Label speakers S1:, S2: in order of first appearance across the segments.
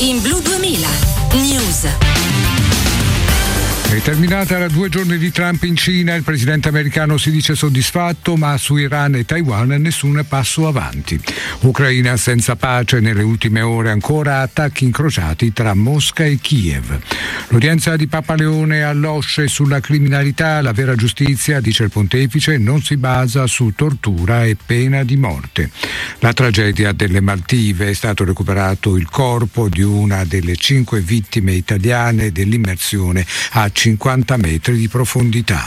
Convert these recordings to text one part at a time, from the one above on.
S1: in Blu 2000 News.
S2: È terminata la 2 giorni di Trump in Cina, il presidente americano si dice soddisfatto, ma su Iran e Taiwan nessun passo avanti. Ucraina senza pace, nelle ultime ore ancora attacchi incrociati tra Mosca e Kiev. L'udienza di Papa Leone all'Osce sulla criminalità, la vera giustizia, dice il pontefice, non si basa su tortura e pena di morte. La tragedia delle Maldive, è stato recuperato il corpo di una delle 5 vittime italiane dell'immersione a 50 metri di profondità.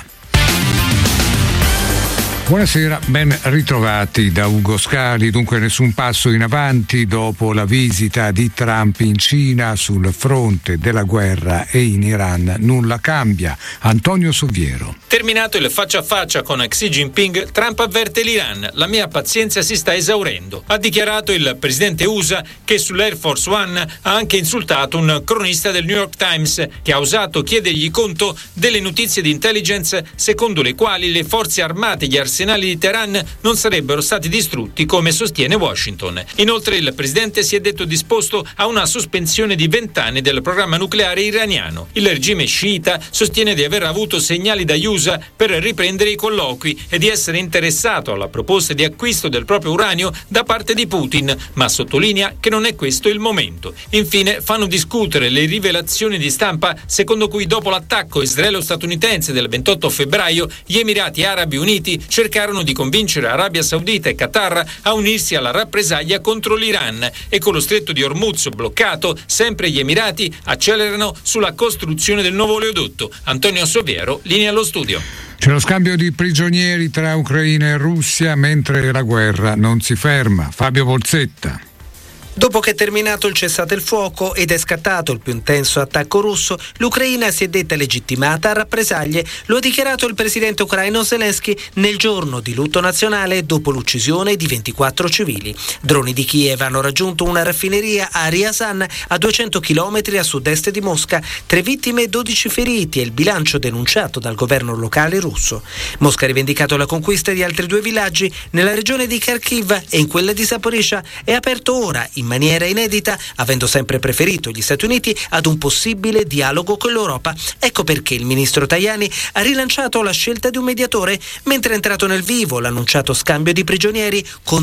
S2: Buonasera, ben ritrovati da Ugo Scali. Dunque nessun passo in avanti dopo la visita di Trump in Cina sul fronte della guerra e in Iran. Nulla cambia. Antonio Soviero.
S3: Terminato il faccia a faccia con Xi Jinping, Trump avverte l'Iran: la mia pazienza si sta esaurendo. Ha dichiarato il presidente USA che sull'Air Force One ha anche insultato un cronista del New York Times che ha osato chiedergli conto delle notizie di intelligence secondo le quali le forze armate e gli arsenali di Teheran non sarebbero stati distrutti come sostiene Washington. Inoltre il presidente si è detto disposto a una sospensione di 20 anni del programma nucleare iraniano. Il regime sciita sostiene di aver avuto segnali dagli USA per riprendere i colloqui e di essere interessato alla proposta di acquisto del proprio uranio da parte di Putin, ma sottolinea che non è questo il momento. Infine fanno discutere le rivelazioni di stampa secondo cui dopo l'attacco israelo-statunitense del 28 febbraio gli Emirati Arabi Uniti cercarono di convincere Arabia Saudita e Qatar a unirsi alla rappresaglia contro l'Iran e con lo stretto di Hormuz bloccato sempre gli Emirati accelerano sulla costruzione del nuovo oleodotto. Antonio Soviero, linea allo studio.
S2: C'è lo scambio di prigionieri tra Ucraina e Russia mentre la guerra non si ferma. Fabio Bolzetta.
S4: Dopo che è terminato il cessate il fuoco ed è scattato il più intenso attacco russo, l'Ucraina si è detta legittimata a rappresaglie, lo ha dichiarato il presidente ucraino Zelensky nel giorno di lutto nazionale dopo l'uccisione di 24 civili. Droni di Kiev hanno raggiunto una raffineria a Ryazan, a 200 km a sud-est di Mosca, 3 vittime e 12 feriti è il bilancio denunciato dal governo locale russo. Mosca ha rivendicato la conquista di altri 2 villaggi nella regione di Kharkiv e in quella di Zaporizhzhia e ha aperto ora in maniera inedita, avendo sempre preferito gli Stati Uniti ad un possibile dialogo con l'Europa. Ecco perché il ministro Tajani ha rilanciato la scelta di un mediatore, mentre è entrato nel vivo l'annunciato scambio di prigionieri con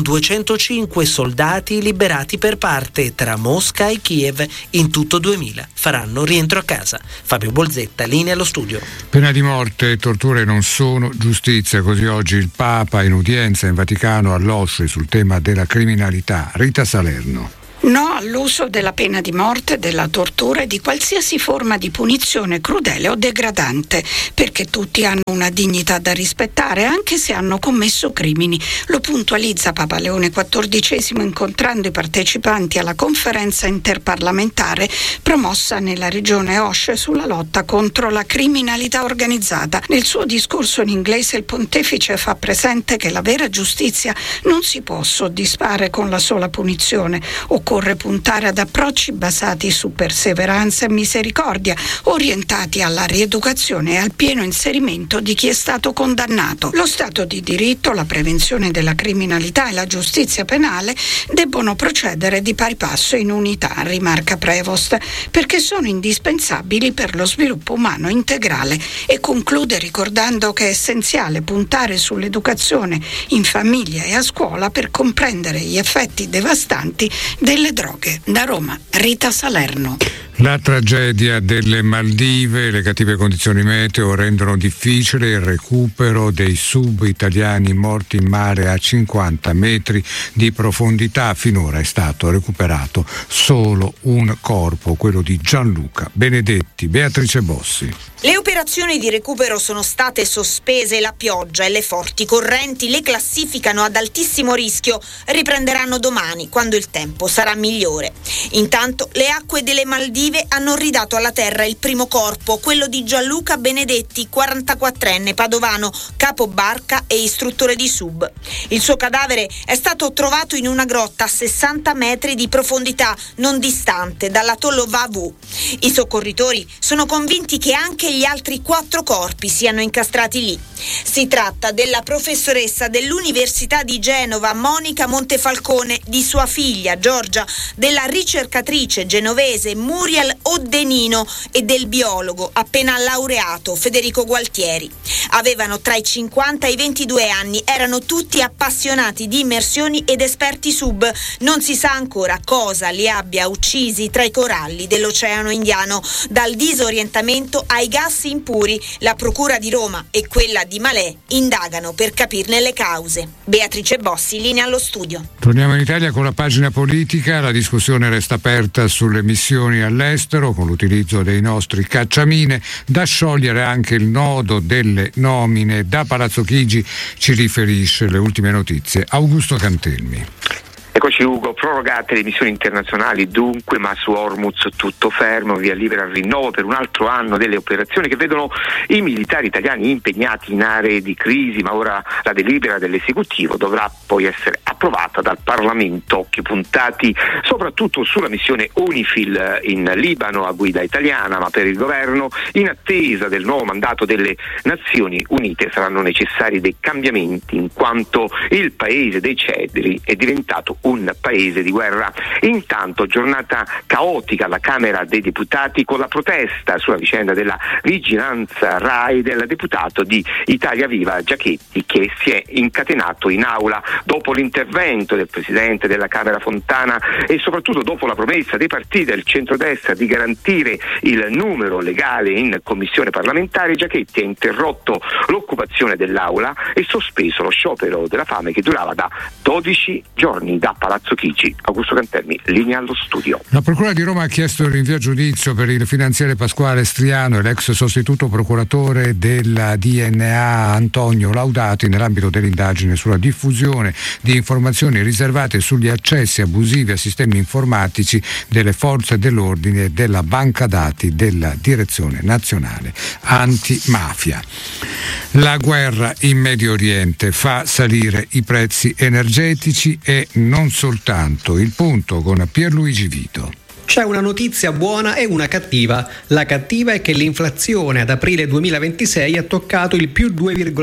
S4: 205 soldati liberati per parte tra Mosca e Kiev. In tutto 2000 faranno rientro a casa. Fabio Bolzetta, linea allo studio.
S2: Pena di morte e torture non sono giustizia, così oggi il Papa in udienza in Vaticano all'Osce sul tema della criminalità. Rita Salerno.
S5: No all'uso della pena di morte, della tortura e di qualsiasi forma di punizione crudele o degradante, perché tutti hanno una dignità da rispettare anche se hanno commesso crimini. Lo puntualizza Papa Leone XIV incontrando i partecipanti alla conferenza interparlamentare promossa nella regione Osce sulla lotta contro la criminalità organizzata. Nel suo discorso in inglese il pontefice fa presente che la vera giustizia non si può soddisfare con la sola punizione. Occorre puntare ad approcci basati su perseveranza e misericordia, orientati alla rieducazione e al pieno inserimento di chi è stato condannato. Lo Stato di diritto, la prevenzione della criminalità e la giustizia penale debbono procedere di pari passo in unità, rimarca Prevost, perché sono indispensabili per lo sviluppo umano integrale, e conclude ricordando che è essenziale puntare sull'educazione in famiglia e a scuola per comprendere gli effetti devastanti delle droghe. Da Roma, Rita Salerno.
S2: La tragedia delle Maldive, le cattive condizioni meteo rendono difficile il recupero dei sub italiani morti in mare a 50 metri di profondità. Finora è stato recuperato solo un corpo, quello di Gianluca Benedetti. Beatrice Bossi.
S6: Le operazioni di recupero sono state sospese, la pioggia e le forti correnti le classificano ad altissimo rischio. Riprenderanno domani, quando il tempo sarà migliore. Intanto le acque delle Maldive vive hanno ridato alla terra il primo corpo, quello di Gianluca Benedetti, 44enne padovano, capo barca e istruttore di sub. Il suo cadavere è stato trovato in una grotta a 60 metri di profondità, non distante dall'atollo Vavu. I soccorritori sono convinti che anche gli altri 4 corpi siano incastrati lì. Si tratta della professoressa dell'Università di Genova Monica Montefalcone, di sua figlia Giorgia, della ricercatrice genovese Muriel Oddenino e del biologo appena laureato Federico Gualtieri. Avevano tra i 50 e i 22 anni, erano tutti appassionati di immersioni ed esperti sub. Non si sa ancora cosa li abbia uccisi tra i coralli dell'Oceano Indiano. Dal disorientamento ai gas impuri, la Procura di Roma e quella di Malé indagano per capirne le cause. Beatrice Bossi, linea allo studio.
S2: Torniamo in Italia con la pagina politica. La discussione resta aperta sulle missioni all'estero con l'utilizzo dei nostri cacciamine. Da sciogliere anche il nodo delle nomine. Da Palazzo Chigi ci riferisce le ultime notizie Augusto Cantelmi.
S7: Eccoci Ugo, prorogate le missioni internazionali dunque, ma su Hormuz tutto fermo, via libera al rinnovo per un altro anno delle operazioni che vedono i militari italiani impegnati in aree di crisi, ma ora la delibera dell'esecutivo dovrà poi essere approvata dal Parlamento. Occhi puntati soprattutto sulla missione UNIFIL in Libano a guida italiana, ma per il governo, in attesa del nuovo mandato delle Nazioni Unite, saranno necessari dei cambiamenti, in quanto il paese dei cedri è diventato un paese di guerra. Intanto giornata caotica alla Camera dei Deputati con la protesta sulla vicenda della vigilanza RAI del deputato di Italia Viva Giachetti, che si è incatenato in aula dopo l'intervento del presidente della Camera Fontana e soprattutto dopo la promessa dei partiti del centrodestra di garantire il numero legale in commissione parlamentare. Giachetti ha interrotto l'occupazione dell'aula e sospeso lo sciopero della fame che durava da 12 giorni. Da Palazzo Chigi, Augusto Cantelmi, linea allo studio.
S2: La Procura di Roma ha chiesto il rinvio a giudizio per il finanziere Pasquale Striano e l'ex sostituto procuratore della DNA Antonio Laudati nell'ambito dell'indagine sulla diffusione di informazioni riservate sugli accessi abusivi a sistemi informatici delle forze dell'ordine e della banca dati della Direzione Nazionale Antimafia. La guerra in Medio Oriente fa salire i prezzi energetici e non soltanto. Il punto con Pierluigi Vito.
S8: C'è una notizia buona e una cattiva. La cattiva è che l'inflazione ad aprile 2026 ha toccato il più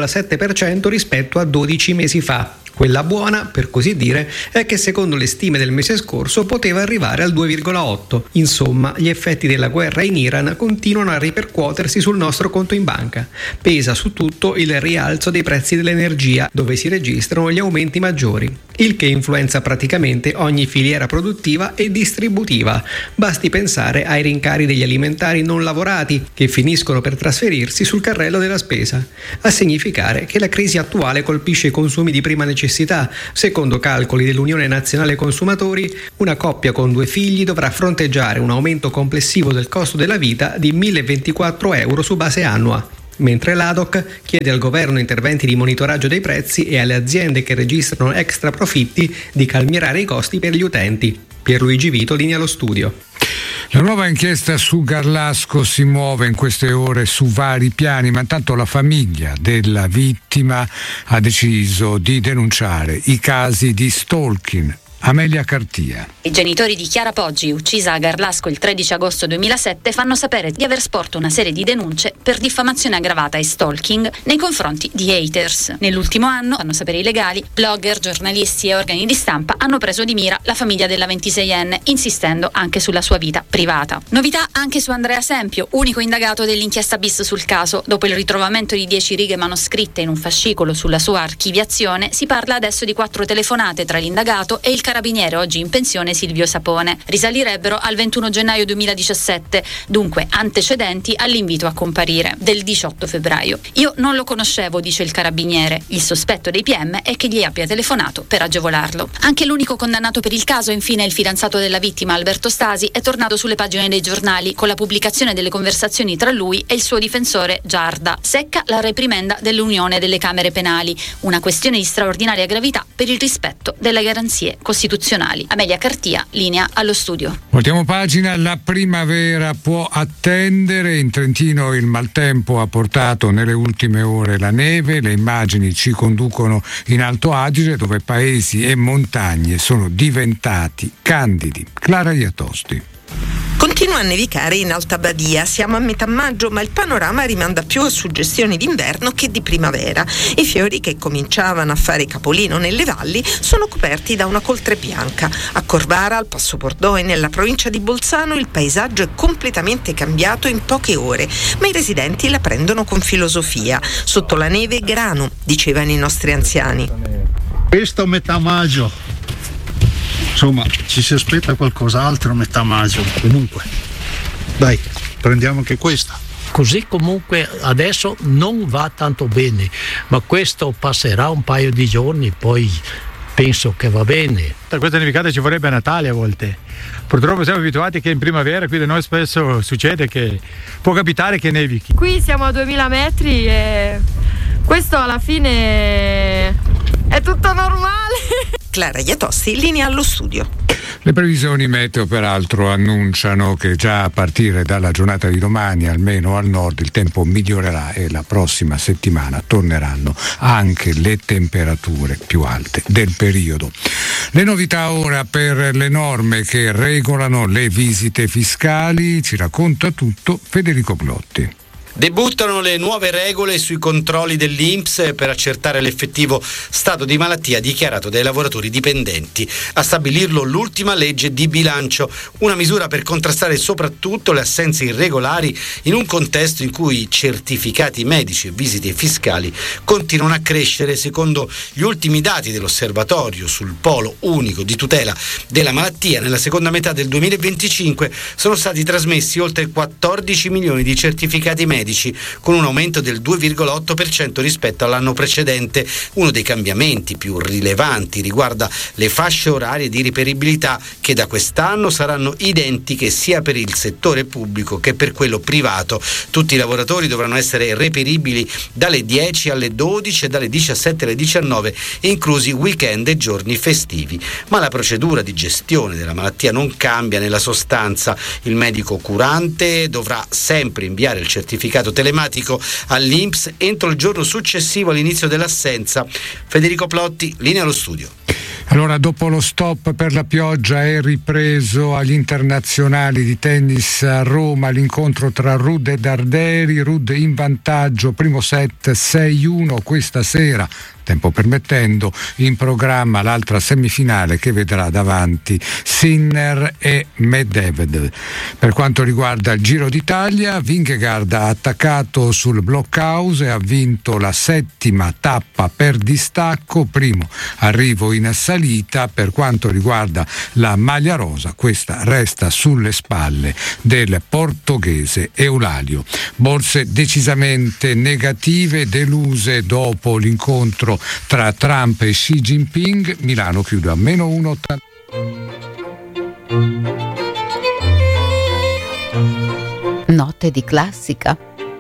S8: 2,7% rispetto a 12 mesi fa. Quella buona, per così dire, è che secondo le stime del mese scorso poteva arrivare al 2,8. Insomma, gli effetti della guerra in Iran continuano a ripercuotersi sul nostro conto in banca. Pesa su tutto il rialzo dei prezzi dell'energia, dove si registrano gli aumenti maggiori, il che influenza praticamente ogni filiera produttiva e distributiva. Basti pensare ai rincari degli alimentari non lavorati, che finiscono per trasferirsi sul carrello della spesa, a significare che la crisi attuale colpisce i consumi di prima necessità. Secondo calcoli dell'Unione Nazionale Consumatori, una coppia con 2 figli dovrà fronteggiare un aumento complessivo del costo della vita di 1.024 euro su base annua, mentre l'ADOC chiede al governo interventi di monitoraggio dei prezzi e alle aziende che registrano extra profitti di calmierare i costi per gli utenti. Pierluigi Vito, linea allo studio.
S2: La nuova inchiesta su Garlasco si muove in queste ore su vari piani, ma intanto la famiglia della vittima ha deciso di denunciare i casi di stalking. Amelia Cartia.
S9: I genitori di Chiara Poggi, uccisa a Garlasco il 13 agosto 2007, fanno sapere di aver sporto una serie di denunce per diffamazione aggravata e stalking nei confronti di haters. Nell'ultimo anno, fanno sapere i legali, blogger, giornalisti e organi di stampa hanno preso di mira la famiglia della 26enne, insistendo anche sulla sua vita privata. Novità anche su Andrea Sempio, unico indagato dell'inchiesta bis sul caso. Dopo il ritrovamento di 10 righe manoscritte in un fascicolo sulla sua archiviazione, si parla adesso di 4 telefonate tra l'indagato e il carabiniere oggi in pensione Silvio Sapone. Risalirebbero al 21 gennaio 2017, dunque antecedenti all'invito a comparire del 18 febbraio. Io non lo conoscevo, dice il carabiniere. Il sospetto dei PM è che gli abbia telefonato per agevolarlo. Anche l'unico condannato per il caso, infine il fidanzato della vittima Alberto Stasi, è tornato sulle pagine dei giornali con la pubblicazione delle conversazioni tra lui e il suo difensore Giarda. Secca la reprimenda dell'Unione delle Camere Penali, una questione di straordinaria gravità per il rispetto delle garanzie costituzionali. costituzionali. Amelia Cartia, linea allo studio.
S2: Voltiamo pagina. La primavera può attendere. In Trentino il maltempo ha portato nelle ultime ore la neve. Le immagini ci conducono in Alto Adige, dove paesi e montagne sono diventati candidi. Clara Iatosti.
S10: Continua a nevicare in Alta Badia, siamo a metà maggio, ma il panorama rimanda più a suggestioni d'inverno che di primavera. I fiori che cominciavano a fare capolino nelle valli sono coperti da una coltre bianca. A Corvara, al Passo Pordoi, nella provincia di Bolzano, il paesaggio è completamente cambiato in poche ore, ma i residenti la prendono con filosofia. Sotto la neve grano, dicevano i nostri anziani.
S11: Questo metà maggio. Insomma, ci si aspetta qualcos'altro a metà maggio. Comunque, dai, prendiamo anche questa.
S12: Così comunque adesso non va tanto bene, ma questo passerà un paio di giorni, poi penso che va bene.
S13: Per questa nevicata ci vorrebbe a Natale a volte. Purtroppo siamo abituati che in primavera qui da noi spesso succede che può capitare che nevichi.
S14: Qui siamo a 2000 metri e questo alla fine è tutto normale.
S10: Clara Iatosti, linea allo studio.
S2: Le previsioni meteo peraltro annunciano che già a partire dalla giornata di domani, almeno al nord, il tempo migliorerà e la prossima settimana torneranno anche le temperature più alte del periodo. Le novità ora per le norme che regolano le visite fiscali, ci racconta tutto Federico Glotti.
S15: Debuttano le nuove regole sui controlli dell'INPS per accertare l'effettivo stato di malattia dichiarato dai lavoratori dipendenti. A stabilirlo l'ultima legge di bilancio, una misura per contrastare soprattutto le assenze irregolari in un contesto in cui certificati medici e visite fiscali continuano a crescere. Secondo gli ultimi dati dell'Osservatorio sul Polo Unico di Tutela della Malattia, nella seconda metà del 2025 sono stati trasmessi oltre 14 milioni di certificati medici, con un aumento del 2,8% rispetto all'anno precedente. Uno dei cambiamenti più rilevanti riguarda le fasce orarie di riperibilità, che da quest'anno saranno identiche sia per il settore pubblico che per quello privato. Tutti i lavoratori dovranno essere reperibili dalle 10 alle 12 e dalle 17 alle 19, inclusi weekend e giorni festivi. Ma la procedura di gestione della malattia non cambia nella sostanza. Il medico curante dovrà sempre inviare il certificato telematico all'INPS entro il giorno successivo all'inizio dell'assenza. Federico Plotti, linea allo studio.
S2: Allora, dopo lo stop per la pioggia è ripreso agli internazionali di tennis a Roma l'incontro tra Ruud e Darderi. Ruud in vantaggio, primo set 6-1 questa sera, tempo permettendo, in programma l'altra semifinale che vedrà davanti Sinner e Medvedev. Per quanto riguarda il Giro d'Italia, Vingegaard ha attaccato sul blockhouse e ha vinto la 7ª tappa per distacco, primo arrivo in salita. Per quanto riguarda la maglia rosa, questa resta sulle spalle del portoghese Eulalio. Borse decisamente negative, deluse dopo l'incontro tra Trump e Xi Jinping. Milano chiude a meno 1,80.
S16: Notte di classica.